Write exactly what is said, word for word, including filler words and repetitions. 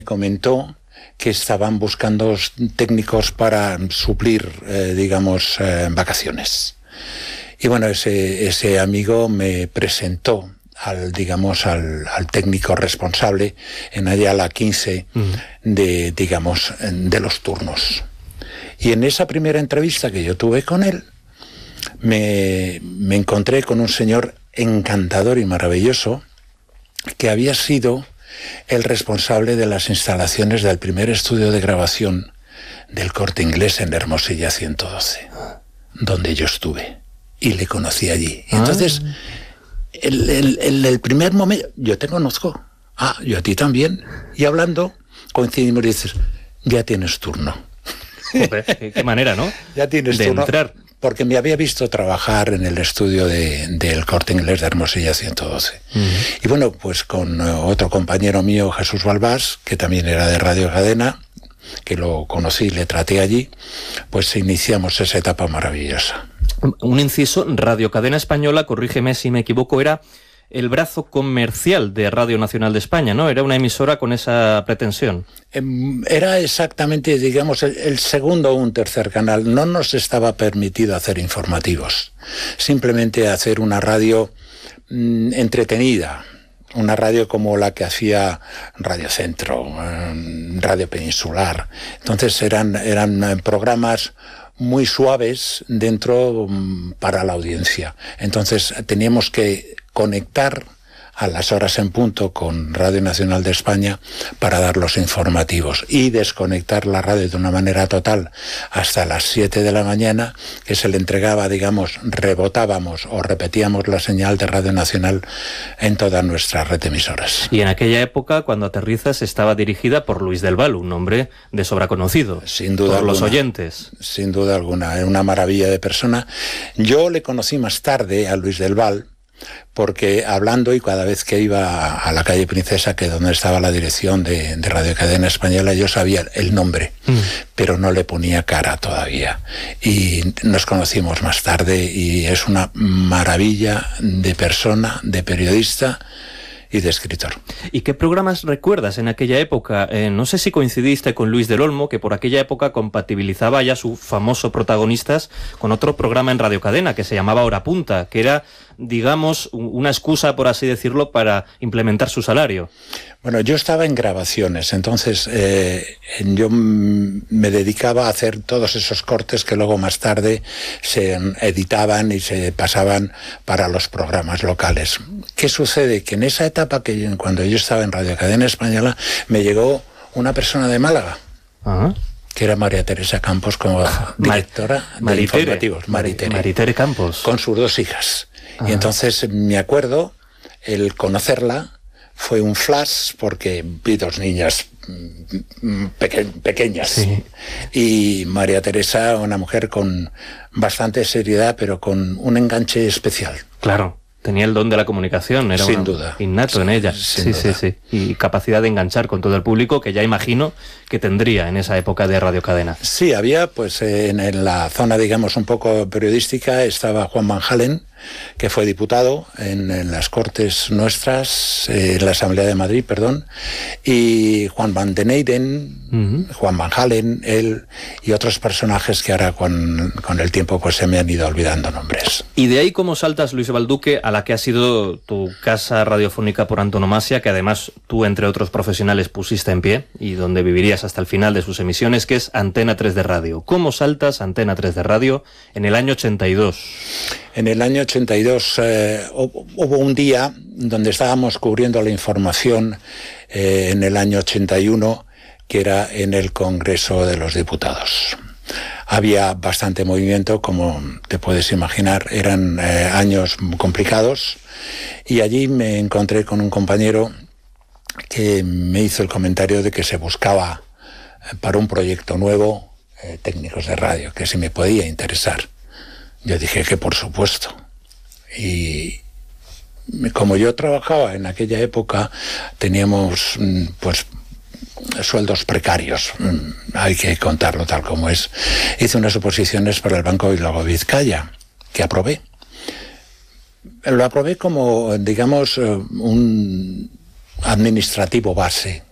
comentó que estaban buscando técnicos para suplir, eh, digamos, eh, vacaciones. Y bueno, ese, ese amigo me presentó al, digamos, al, al técnico responsable en Ayala quince uh-huh. de, digamos, de los turnos. Y en esa primera entrevista que yo tuve con él, me, me encontré con un señor encantador y maravilloso que había sido el responsable de las instalaciones del primer estudio de grabación del Corte Inglés en Hermosilla ciento doce, donde yo estuve y le conocí allí. Y entonces, ah. el, el, el, el primer momento, yo te conozco, ah, yo a ti también, y hablando, coincidimos y dices, ya tienes turno. Joder, qué, qué manera, ¿no? Ya tienes de turno. Entrar. Porque me había visto trabajar en el estudio de, del Corte Inglés de Hermosilla ciento doce. Uh-huh. Y bueno, pues con otro compañero mío, Jesús Balbás, que también era de Radio Cadena, que lo conocí y le traté allí, pues iniciamos esa etapa maravillosa. Un inciso, Radio Cadena Española, corrígeme si me equivoco, era el brazo comercial de Radio Nacional de España, ¿no? Era una emisora con esa pretensión. Era exactamente, digamos, el, el segundo o un tercer canal. No nos estaba permitido hacer informativos, simplemente hacer una radio mmm, entretenida, una radio como la que hacía Radio Centro, eh, Radio Peninsular. Entonces eran, eran programas muy suaves dentro um, para la audiencia. Entonces teníamos que conectar a las horas en punto con Radio Nacional de España para dar los informativos y desconectar la radio de una manera total hasta las siete de la mañana, que se le entregaba, digamos, rebotábamos o repetíamos la señal de Radio Nacional en toda nuestra red de emisoras. Y en aquella época, cuando aterrizas, estaba dirigida por Luis del Val, un hombre de sobra conocido, sin duda por alguna, los oyentes. Sin duda alguna, es una maravilla de persona. Yo le conocí más tarde a Luis del Val, porque hablando y cada vez que iba a la calle Princesa, que es donde estaba la dirección de, de Radio Cadena Española, yo sabía el nombre, mm. pero no le ponía cara todavía. Y nos conocimos más tarde y es una maravilla de persona, de periodista y de escritor. ¿Y qué programas recuerdas en aquella época? Eh, no sé si coincidiste con Luis del Olmo, que por aquella época compatibilizaba ya su famoso Protagonistas con otro programa en Radio Cadena que se llamaba Hora Punta, que era, digamos, una excusa, por así decirlo, para implementar su salario. Bueno, yo estaba en grabaciones, entonces eh, yo m- me dedicaba a hacer todos esos cortes que luego más tarde se editaban y se pasaban para los programas locales. ¿Qué sucede? Que en esa etapa, que yo, cuando yo estaba en Radio Cadena Española, me llegó una persona de Málaga, uh-huh. que era María Teresa Campos, como directora Mar- de informativos. Maritere. Maritere Campos. Con sus dos hijas. Uh-huh. Y entonces me acuerdo, el conocerla fue un flash, porque vi dos niñas peque- pequeñas. Sí. Y María Teresa, una mujer con bastante seriedad, pero con un enganche especial. Claro. Tenía el don de la comunicación, era sin duda, innato sin, en ella. Sin sí, duda. sí, sí. Y capacidad de enganchar con todo el público, que ya imagino que tendría en esa época de Radio Cadena. Sí, había, pues en, en la zona, digamos, un poco periodística, estaba Juan Van Halen, que fue diputado en, en las Cortes nuestras, eh, en la Asamblea de Madrid, perdón, y Juan Van den Eyden, uh-huh. Juan Van Halen, él y otros personajes que ahora con, con el tiempo pues se me han ido olvidando nombres. Y de ahí cómo saltas, Luis Balduque, a la que ha sido tu casa radiofónica por antonomasia, que además tú, entre otros profesionales, pusiste en pie y donde vivirías hasta el final de sus emisiones, que es Antena tres de Radio. ¿Cómo saltas Antena tres de Radio en el año ochenta y dos? En el año ochenta y dos eh, hubo un día donde estábamos cubriendo la información eh, en el año ochenta y uno, que era en el Congreso de los Diputados. Había bastante movimiento, como te puedes imaginar, eran eh, años complicados, y allí me encontré con un compañero que me hizo el comentario de que se buscaba eh, para un proyecto nuevo eh, técnicos de radio, que si me podía interesar. Yo dije que por supuesto. Y como yo trabajaba en aquella época, teníamos pues sueldos precarios, hay que contarlo tal como es. Hice unas oposiciones para el Banco Bilbao Vizcaya, que aprobé. Lo aprobé como, digamos, un administrativo base,